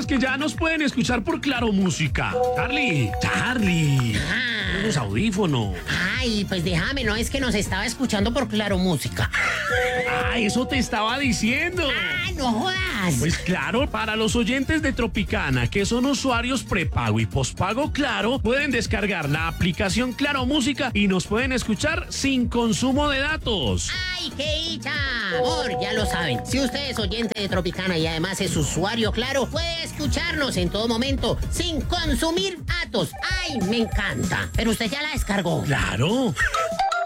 Nicolás, que ya nos pueden escuchar por Claro Música. Charlie. Los audífonos. Ay, pues déjame, no es que nos estaba escuchando por Claro Música. Ah, eso te estaba diciendo. ¡Ah, no jodas! Pues claro, para los oyentes de Tropicana, que son usuarios prepago y pospago Claro, pueden descargar la aplicación Claro Música y nos pueden escuchar sin consumo de datos. ¡Ay, qué dicha! Amor, ya lo saben, si usted es oyente de Tropicana y además es usuario Claro, puede escucharnos en todo momento sin consumir datos. ¡Ay, me encanta! Pero usted ya la descargó. Claro.